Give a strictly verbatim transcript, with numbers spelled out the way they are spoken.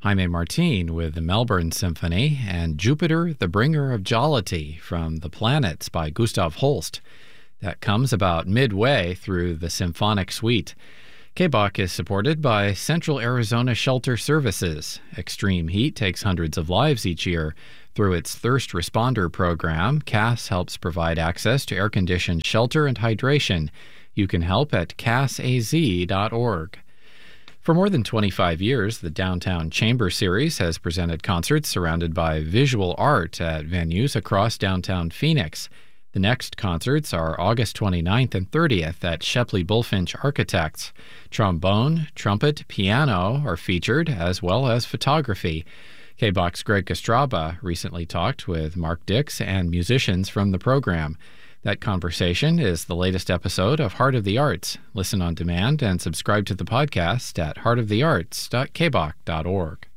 Jaime Martin with the Melbourne Symphony, and Jupiter, the Bringer of Jollity from The Planets by Gustav Holst. That comes about midway through the symphonic suite. K B O C is supported by Central Arizona Shelter Services. Extreme heat takes hundreds of lives each year. Through its Thirst Responder program, C A S helps provide access to air-conditioned shelter and hydration. You can help at cas a z dot org. For more than twenty-five years, the Downtown Chamber Series has presented concerts surrounded by visual art at venues across downtown Phoenix. The next concerts are August twenty-ninth and thirtieth at Shepley Bulfinch Architects. Trombone, trumpet, piano are featured, as well as photography. K B O C's Greg Kostraba recently talked with Mark Dix and musicians from the program. That conversation is the latest episode of Heart of the Arts. Listen on demand and subscribe to the podcast at heart of the arts dot k b o c dot org.